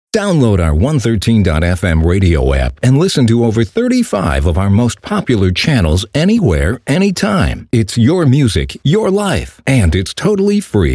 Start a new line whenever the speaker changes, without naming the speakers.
Download our 113.fm radio app and listen to over 35 of our most popular channels anywhere, anytime. It's your music, your life, and it's totally free.